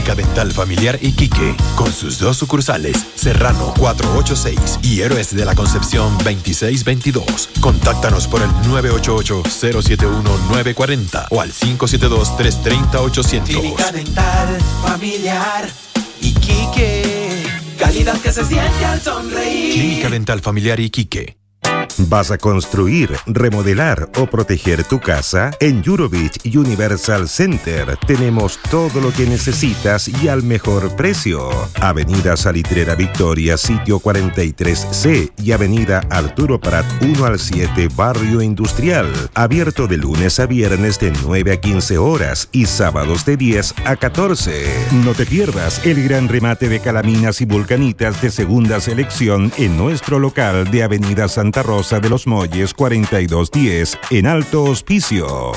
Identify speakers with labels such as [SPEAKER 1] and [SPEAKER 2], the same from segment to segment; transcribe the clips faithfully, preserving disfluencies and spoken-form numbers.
[SPEAKER 1] Clínica Dental Familiar Iquique, con sus dos sucursales, Serrano cuatrocientos ochenta y seis y Héroes de la Concepción veintiséis veintidós. Contáctanos por el nueve ocho ocho, cero siete uno, nueve cuatro cero o al cinco siete dos, tres tres cero, ocho cero cero.
[SPEAKER 2] Clínica Dental Familiar Iquique, calidad que se siente al sonreír.
[SPEAKER 1] Clínica Dental Familiar Iquique.
[SPEAKER 3] ¿Vas a construir, remodelar o proteger tu casa? En Eurovich Universal Center tenemos todo lo que necesitas y al mejor precio. Avenida Salitrera Victoria, sitio cuarenta y tres C y Avenida Arturo Prat uno al siete, Barrio Industrial. Abierto de lunes a viernes de nueve a quince horas y sábados de diez a catorce. No te pierdas el gran remate de calaminas y vulcanitas de segunda selección en nuestro local de Avenida Santa Rosa de los Molles cuarenta y dos diez en Alto Hospicio.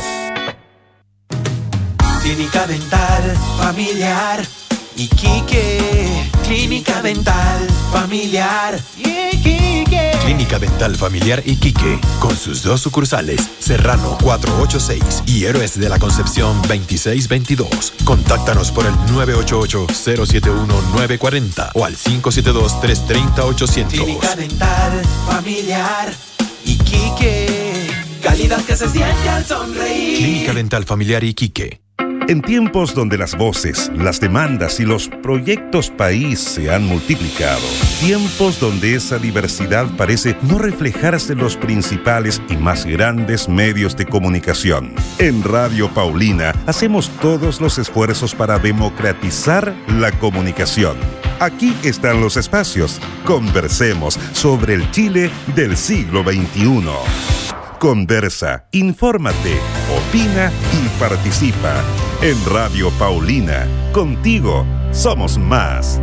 [SPEAKER 2] Clínica Dental Familiar Iquique, Clínica Dental Familiar Iquique.
[SPEAKER 1] Clínica Dental Familiar Iquique, con sus dos sucursales, Serrano cuatrocientos ochenta y seis y Héroes de la Concepción veintiséis veintidós. Contáctanos por el nueve ocho ocho, cero siete uno, nueve cuatro cero o al cinco siete dos, tres tres cero, ocho cero cero.
[SPEAKER 2] Clínica Dental Familiar Iquique, calidad que se siente al sonreír.
[SPEAKER 1] Clínica Dental Familiar Iquique.
[SPEAKER 3] En tiempos donde las voces, las demandas y los proyectos país se han multiplicado, tiempos donde esa diversidad parece no reflejarse en los principales y más grandes medios de comunicación. En Radio Paulina hacemos todos los esfuerzos para democratizar la comunicación. Aquí están los espacios. Conversemos sobre el Chile del siglo veintiuno. Conversa, infórmate, opina y participa. En Radio Paulina, contigo somos más.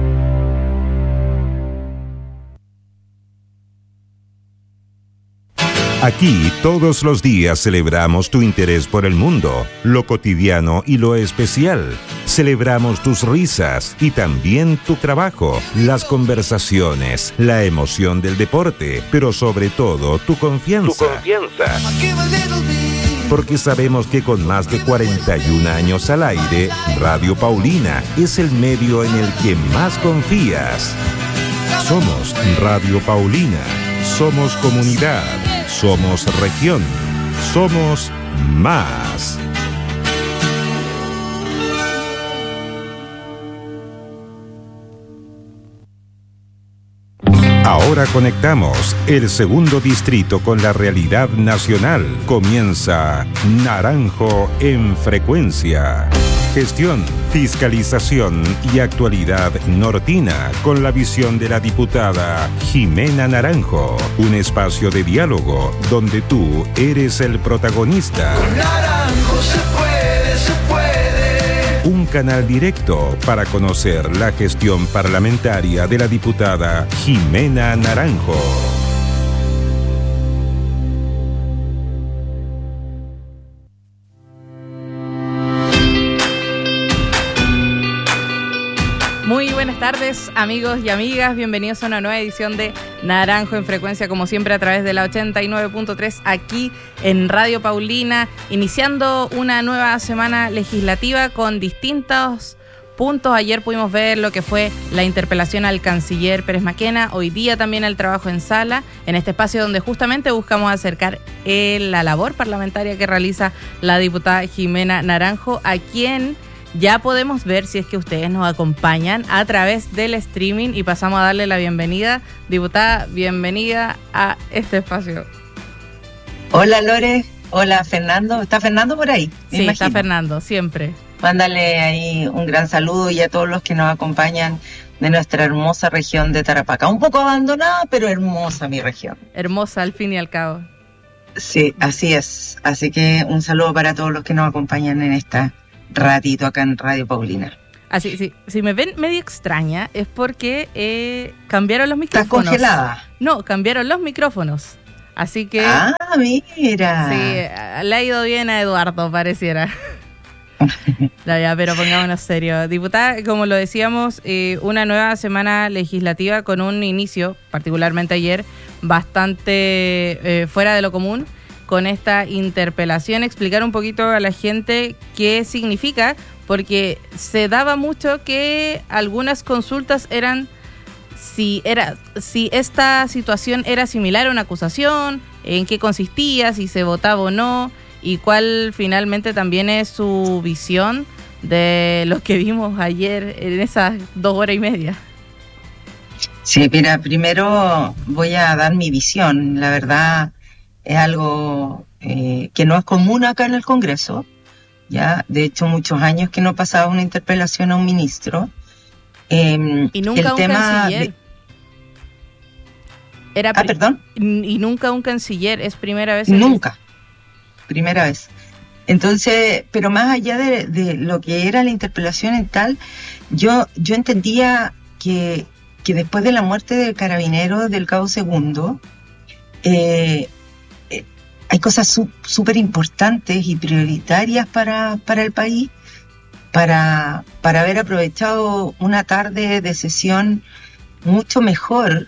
[SPEAKER 3] Aquí todos los días celebramos tu interés por el mundo, lo cotidiano y lo especial. Celebramos tus risas y también tu trabajo, las conversaciones, la emoción del deporte, pero sobre todo tu confianza. Tu confianza. Porque sabemos que con más de cuarenta y un años al aire, Radio Paulina es el medio en el que más confías. Somos Radio Paulina, somos comunidad, somos región, somos más. Ahora conectamos el segundo distrito con la realidad nacional. Comienza Naranjo en Frecuencia. Gestión, fiscalización y actualidad nortina con la visión de la diputada Jimena Naranjo. Un espacio de diálogo donde tú eres el protagonista.
[SPEAKER 2] Con Naranjo se puede, se puede.
[SPEAKER 3] Un canal directo para conocer la gestión parlamentaria de la diputada Jimena Naranjo.
[SPEAKER 4] Muy buenas tardes, amigos y amigas. Bienvenidos a una nueva edición de Naranjo en Frecuencia, como siempre a través de la ochenta y nueve punto tres aquí en Radio Paulina, iniciando una nueva semana legislativa con distintos puntos. Ayer pudimos ver lo que fue la interpelación al canciller Pérez Maquena, hoy día también el trabajo en sala, en este espacio donde justamente buscamos acercar eh, la labor parlamentaria que realiza la diputada Jimena Naranjo, a quien ya podemos ver si es que ustedes nos acompañan a través del streaming, y pasamos a darle la bienvenida. Diputada, bienvenida a este espacio.
[SPEAKER 5] Hola Lore, hola Fernando. ¿Está Fernando por ahí?
[SPEAKER 4] Me sí, imagino. Está Fernando, siempre.
[SPEAKER 5] Mándale ahí un gran saludo y a todos los que nos acompañan de nuestra hermosa región de Tarapacá. Un poco abandonada, pero hermosa mi región.
[SPEAKER 4] Hermosa al fin y al cabo.
[SPEAKER 5] Sí, así es. Así que un saludo para todos los que nos acompañan en esta ratito acá en Radio Paulina.
[SPEAKER 4] Así, sí. Si me ven medio extraña es porque eh, cambiaron los micrófonos.
[SPEAKER 5] ¿Estás congelada?
[SPEAKER 4] No, cambiaron los micrófonos. Así que...
[SPEAKER 5] Ah, mira.
[SPEAKER 4] Sí, le ha ido bien a Eduardo, pareciera. No, ya, pero pongámonos serio. Diputada, como lo decíamos, eh, una nueva semana legislativa con un inicio, particularmente ayer, bastante eh, fuera de lo común, con esta interpelación. Explicar un poquito a la gente qué significa, porque se daba mucho que algunas consultas eran si era si esta situación era similar a una acusación, en qué consistía, si se votaba o no, y cuál finalmente también es su visión de lo que vimos ayer en esas dos horas y media.
[SPEAKER 5] Sí, mira, primero voy a dar mi visión. La verdad es algo eh, que no es común acá en el Congreso. Ya, de hecho, muchos años que no pasaba una interpelación a un ministro. Eh,
[SPEAKER 4] y nunca
[SPEAKER 5] el
[SPEAKER 4] un
[SPEAKER 5] tema
[SPEAKER 4] canciller.
[SPEAKER 5] De...
[SPEAKER 4] Era
[SPEAKER 5] ah, perdón.
[SPEAKER 4] Y nunca un canciller, es primera vez.
[SPEAKER 5] Nunca, el... primera vez. Entonces, pero más allá de, de lo que era la interpelación en tal, yo, yo entendía que, que después de la muerte del carabinero del Cabo Segundo, eh, eh, hay cosas súper importantes y prioritarias para, para el país, para, para haber aprovechado una tarde de sesión mucho mejor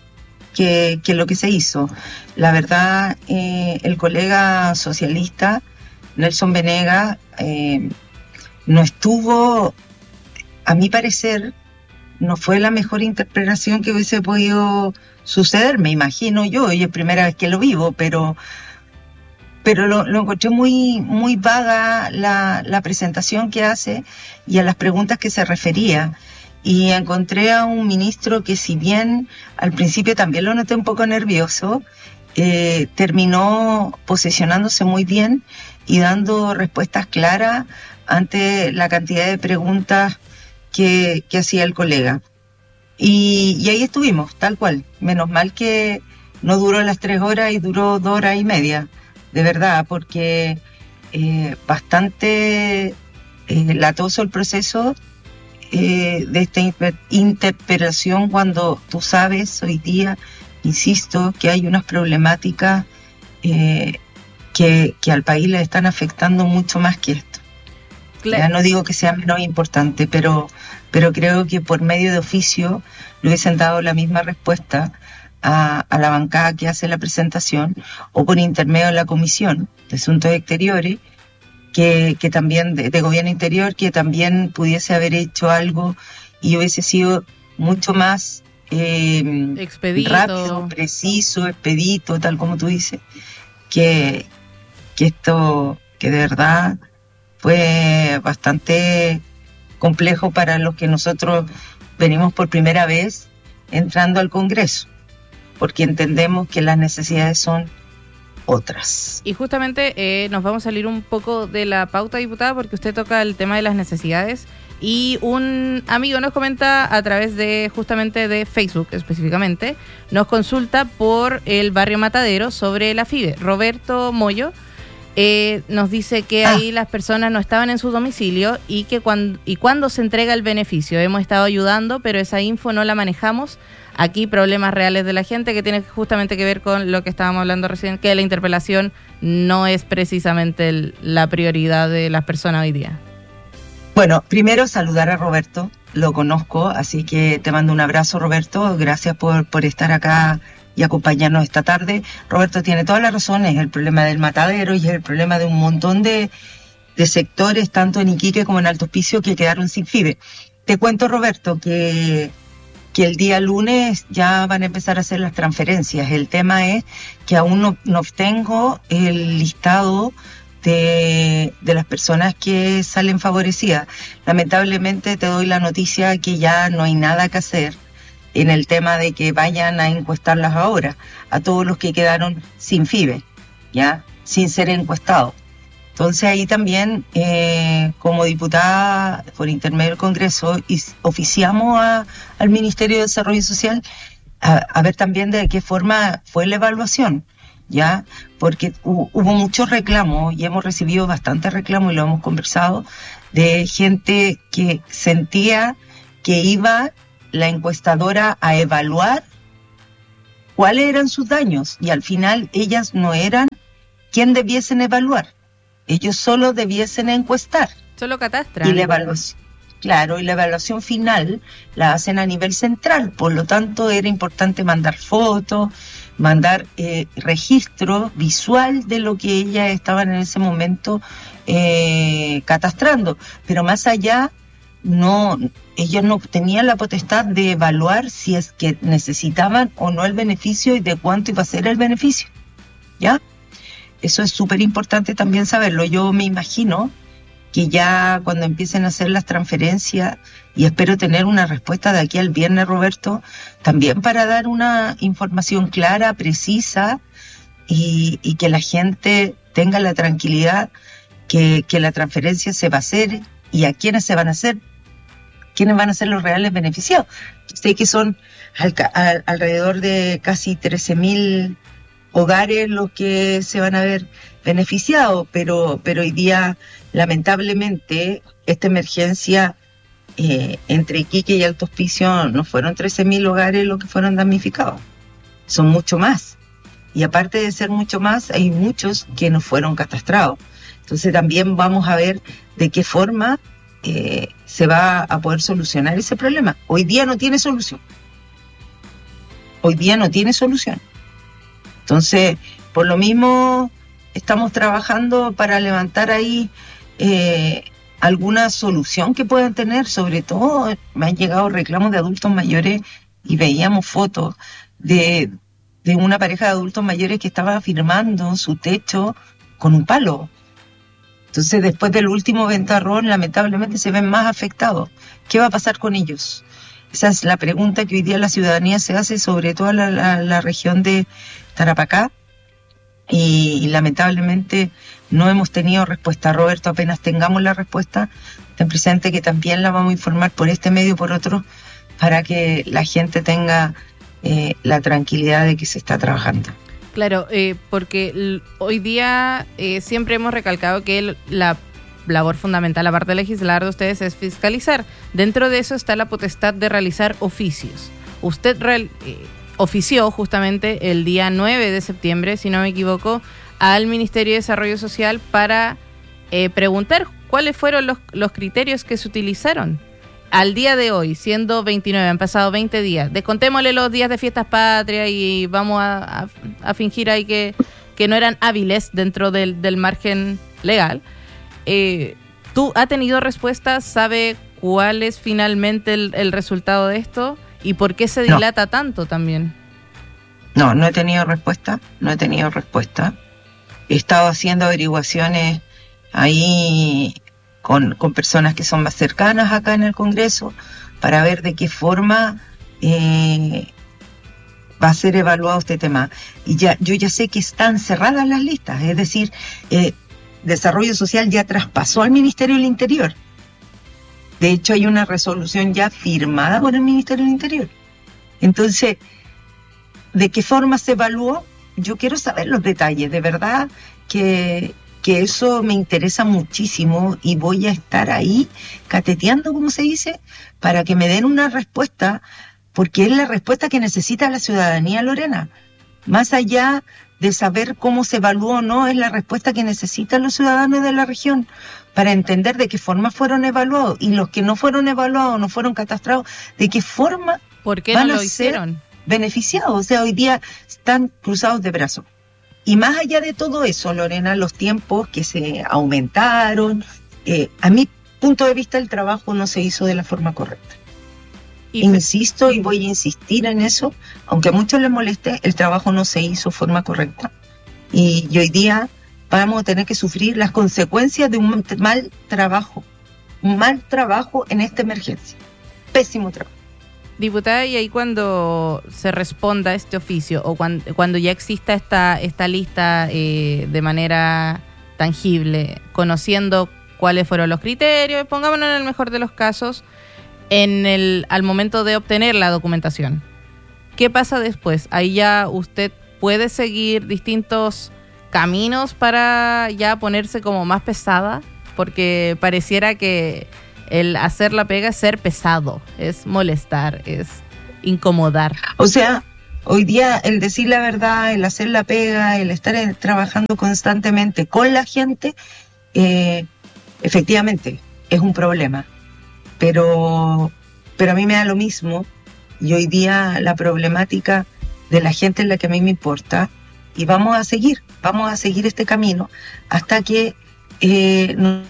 [SPEAKER 5] que, que lo que se hizo. La verdad, eh, el colega socialista Nelson Venegas eh, no estuvo, a mi parecer, no fue la mejor interpretación que hubiese podido suceder, me imagino yo, y es primera vez que lo vivo, pero pero lo, lo encontré muy muy vaga la, la presentación que hace y a las preguntas que se refería. Y encontré a un ministro que, si bien al principio también lo noté un poco nervioso, eh, terminó posicionándose muy bien y dando respuestas claras ante la cantidad de preguntas que, que hacía el colega. Y, y ahí estuvimos, tal cual. Menos mal que no duró las tres horas y duró dos horas y media, de verdad, porque eh, bastante eh, latoso el proceso eh, de esta inter- interpelación cuando tú sabes hoy día, insisto, que hay unas problemáticas eh, que, que al país le están afectando mucho más que esto. Claro. Ya no digo que sea menos importante, pero, pero creo que por medio de oficio le hubiesen dado la misma respuesta a, a la bancada que hace la presentación, o por intermedio de la Comisión de Asuntos Exteriores, que, que también, de, de Gobierno Interior, que también pudiese haber hecho algo y hubiese sido mucho más eh,
[SPEAKER 4] expedito,
[SPEAKER 5] rápido, preciso, expedito, tal como tú dices, que, que esto, que de verdad fue bastante complejo para los que nosotros venimos por primera vez entrando al Congreso, porque entendemos que las necesidades son otras.
[SPEAKER 4] Y justamente eh, nos vamos a salir un poco de la pauta, diputada, porque usted toca el tema de las necesidades, y un amigo nos comenta a través de justamente de Facebook específicamente, nos consulta por el barrio Matadero sobre la FIBE. Roberto Moyo Eh, nos dice que ah. ahí las personas no estaban en su domicilio y que cuando, y cuando se entrega el beneficio. Hemos estado ayudando, pero esa info no la manejamos. Aquí problemas reales de la gente que tiene justamente que ver con lo que estábamos hablando recién, que la interpelación no es precisamente el, la prioridad de las personas hoy día.
[SPEAKER 5] Bueno, primero saludar a Roberto, lo conozco, así que te mando un abrazo, Roberto. Gracias por, por estar acá y acompañarnos esta tarde. Roberto tiene todas las razones, el problema del matadero y es el problema de un montón de, de sectores, tanto en Iquique como en Alto Hospicio, que quedaron sin FIBE. Te cuento, Roberto, que, que el día lunes ya van a empezar a hacer las transferencias. El tema es que aún no, no tengo el listado de, de las personas que salen favorecidas. Lamentablemente te doy la noticia que ya no hay nada que hacer en el tema de que vayan a encuestarlas ahora, a todos los que quedaron sin FIBE, ya, sin ser encuestados. Entonces ahí también, eh, como diputada por intermedio del Congreso, oficiamos a, al Ministerio de Desarrollo Social a, a ver también de qué forma fue la evaluación, ya, porque hu, hubo muchos reclamos y hemos recibido bastantes reclamos y lo hemos conversado, de gente que sentía que iba la encuestadora a evaluar cuáles eran sus daños, y al final ellas no eran quien debiesen evaluar, ellos solo debiesen encuestar.
[SPEAKER 4] Solo catastran.
[SPEAKER 5] Y la evaluación, claro, y la evaluación final la hacen a nivel central, por lo tanto era importante mandar fotos, mandar eh, registro visual de lo que ellas estaban en ese momento eh, catastrando. Pero más allá, no, ellos no tenían la potestad de evaluar si es que necesitaban o no el beneficio y de cuánto iba a ser el beneficio. ¿Ya? Eso es súper importante también saberlo. Yo me imagino que ya cuando empiecen a hacer las transferencias, y espero tener una respuesta de aquí al viernes, Roberto, también para dar una información clara, precisa, y, y que la gente tenga la tranquilidad que, que la transferencia se va a hacer y a quiénes se van a hacer, quiénes van a ser los reales beneficiados. Sé que son al, al, alrededor de casi trece mil hogares los que se van a ver beneficiados, pero, pero hoy día, lamentablemente, esta emergencia eh, entre Iquique y Alto Hospicio no fueron trece mil hogares los que fueron damnificados, son mucho más. Y aparte de ser mucho más, hay muchos que no fueron catastrados. Entonces también vamos a ver de qué forma eh, se va a poder solucionar ese problema. Hoy día no tiene solución. Hoy día no tiene solución. Entonces, por lo mismo, estamos trabajando para levantar ahí eh, alguna solución que puedan tener. Sobre todo, me han llegado reclamos de adultos mayores y veíamos fotos de, de una pareja de adultos mayores que estaba firmando su techo con un palo. Entonces, después del último ventarrón, lamentablemente se ven más afectados. ¿Qué va a pasar con ellos? Esa es la pregunta que hoy día la ciudadanía se hace, sobre todo la, la, la región de Tarapacá, y, y lamentablemente no hemos tenido respuesta. Roberto, apenas tengamos la respuesta, ten presente que también la vamos a informar por este medio, por otro, para que la gente tenga eh, la tranquilidad de que se está trabajando.
[SPEAKER 4] Claro, eh, porque l- hoy día eh, siempre hemos recalcado que el, la labor fundamental, aparte de legislar de ustedes, es fiscalizar. Dentro de eso está la potestad de realizar oficios. Usted real, eh, ofició justamente el día nueve de septiembre, si no me equivoco, al Ministerio de Desarrollo Social para eh, preguntar cuáles fueron los, los criterios que se utilizaron. Al día de hoy, siendo veintinueve, han pasado veinte días, descontémosle los días de fiestas patrias y vamos a, a, a fingir ahí que, que no eran hábiles dentro del, del margen legal. Eh, ¿Tú has tenido respuestas? ¿Sabe cuál es finalmente el, el resultado de esto? ¿Y por qué se dilata no. tanto también?
[SPEAKER 5] No, no he tenido respuesta, no he tenido respuesta. He estado haciendo averiguaciones ahí con, con personas que son más cercanas acá en el Congreso para ver de qué forma eh, va a ser evaluado este tema. Y ya, yo ya sé que están cerradas las listas, es decir, eh, Desarrollo Social ya traspasó al Ministerio del Interior. De hecho, hay una resolución ya firmada por el Ministerio del Interior. Entonces, ¿de qué forma se evaluó? Yo quiero saber los detalles. De verdad que, que eso me interesa muchísimo y voy a estar ahí cateteando, como se dice, para que me den una respuesta, porque es la respuesta que necesita la ciudadanía, Lorena. Más allá de saber cómo se evaluó o no, es la respuesta que necesitan los ciudadanos de la región para entender de qué forma fueron evaluados, y los que no fueron evaluados, no fueron catastrados, de qué forma
[SPEAKER 4] ¿Por qué
[SPEAKER 5] van
[SPEAKER 4] no lo
[SPEAKER 5] a
[SPEAKER 4] hicieron?
[SPEAKER 5] ser beneficiados. O sea, hoy día están cruzados de brazos. Y más allá de todo eso, Lorena, los tiempos que se aumentaron, eh, a mi punto de vista el trabajo no se hizo de la forma correcta. Y Insisto y voy a insistir en eso, aunque a muchos les moleste, el trabajo no se hizo de forma correcta. Y, y hoy día vamos a tener que sufrir las consecuencias de un mal trabajo, un mal trabajo en esta emergencia. Pésimo trabajo.
[SPEAKER 4] Diputada, y ahí cuando se responda a este oficio o cuando, cuando ya exista esta, esta lista eh, de manera tangible, conociendo cuáles fueron los criterios, pongámonos en el mejor de los casos, en el al momento de obtener la documentación, ¿qué pasa después? Ahí ya usted puede seguir distintos caminos para ya ponerse como más pesada, porque pareciera que el hacer la pega es ser pesado, es molestar, es incomodar.
[SPEAKER 5] O sea, hoy día el decir la verdad, el hacer la pega, el estar en, trabajando constantemente con la gente, eh, efectivamente es un problema. Pero, pero a mí me da lo mismo, y hoy día la problemática de la gente en la que a mí me importa, y vamos a seguir, vamos a seguir este camino hasta que eh, nos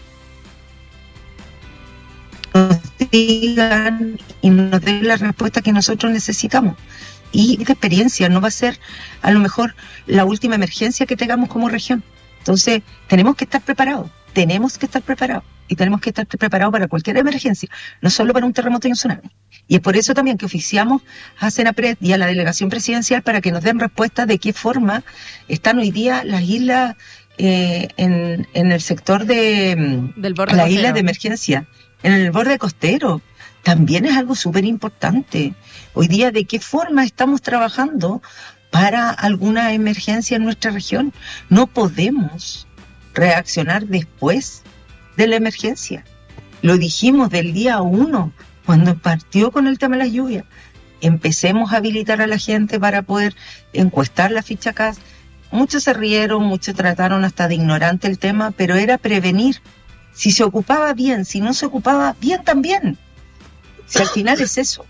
[SPEAKER 5] digan y nos den la respuesta que nosotros necesitamos. Y esta experiencia no va a ser a lo mejor la última emergencia que tengamos como región. Entonces tenemos que estar preparados, tenemos que estar preparados y tenemos que estar preparados para cualquier emergencia, no solo para un terremoto y un tsunami. Y es por eso también que oficiamos a Senapred y a la delegación presidencial para que nos den respuesta de qué forma están hoy día las islas eh, en, en el sector de
[SPEAKER 4] Del borde
[SPEAKER 5] las
[SPEAKER 4] costero.
[SPEAKER 5] Islas de emergencia, en el borde costero. También es algo súper importante. Hoy día, ¿de qué forma estamos trabajando para alguna emergencia en nuestra región? No podemos reaccionar después de la emergencia. Lo dijimos del día uno, cuando partió con el tema de las lluvias. Empecemos a habilitar a la gente para poder encuestar la ficha C A S. Muchos se rieron, muchos trataron hasta de ignorante el tema, pero era prevenir. Si se ocupaba bien, si no se ocupaba bien también. Si al final es eso.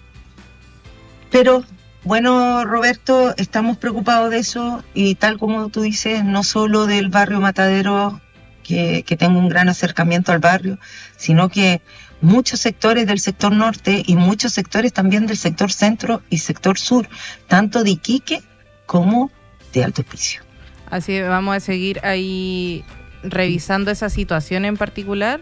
[SPEAKER 5] Pero, bueno, Roberto, estamos preocupados de eso y tal como tú dices, no solo del barrio Matadero, que, que tengo un gran acercamiento al barrio, sino que muchos sectores del sector norte y muchos sectores también del sector centro y sector sur, tanto de Iquique como de Alto Hospicio.
[SPEAKER 4] Así que vamos a seguir ahí revisando esa situación en particular.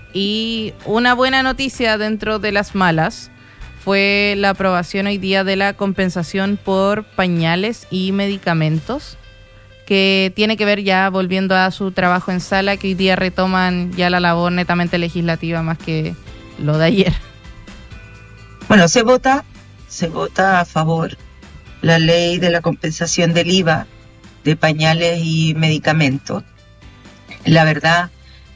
[SPEAKER 4] Y una buena noticia dentro de las malas fue la aprobación hoy día de la compensación por pañales y medicamentos, que tiene que ver ya volviendo a su trabajo en sala, que hoy día retoman ya la labor netamente legislativa más que lo de ayer.
[SPEAKER 5] Bueno, se vota, se vota a favor la ley de la compensación del I V A de pañales y medicamentos. La verdad,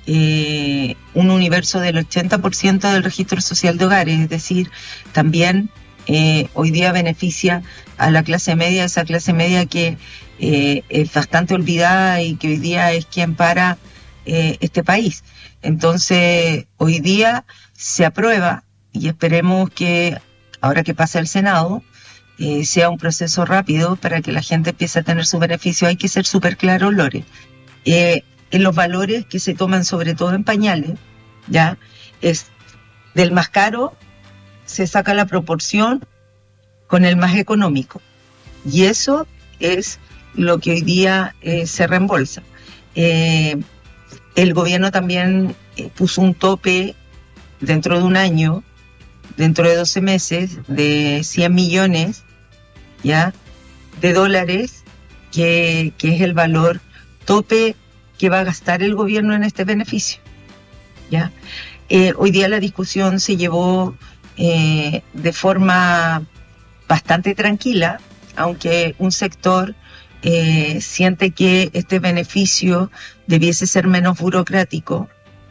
[SPEAKER 5] Eh, un universo del ochenta por ciento del registro social de hogares, es decir, también eh, hoy día beneficia a la clase media, esa clase media que eh, es bastante olvidada y que hoy día es quien para eh, este país. Entonces, hoy día se aprueba y esperemos que ahora que pasa el Senado eh, sea un proceso rápido para que la gente empiece a tener su beneficio. Hay que ser súper claro, Lore. Eh, en los valores que se toman sobre todo en pañales, ya es del más caro se saca la proporción con el más económico y eso es lo que hoy día eh, se reembolsa. Eh, el gobierno también eh, puso un tope dentro de un año, dentro de doce meses, de cien millones ya de dólares, que, que es el valor tope que va a gastar el gobierno en este beneficio. ¿Ya? Eh, hoy día la discusión se llevó eh, de forma bastante tranquila, aunque un sector eh, siente que este beneficio debiese ser menos burocrático.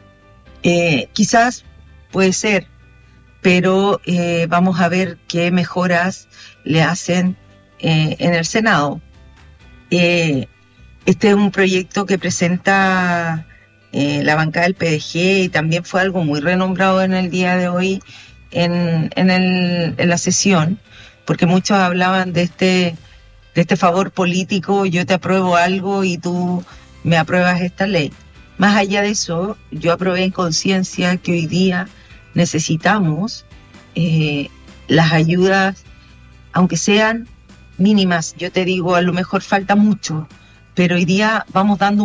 [SPEAKER 5] Eh, quizás puede ser, pero eh, vamos a ver qué mejoras le hacen eh, en el Senado. Eh, Este es un proyecto que presenta eh, la bancada del P D G y también fue algo muy renombrado en el día de hoy en, en, el, en la sesión, porque muchos hablaban de este, de este favor político, yo te apruebo algo y tú me apruebas esta ley. Más allá de eso, yo aprobé en conciencia que hoy día necesitamos eh, las ayudas, aunque sean mínimas. Yo te digo, a lo mejor falta mucho, pero hoy día vamos dando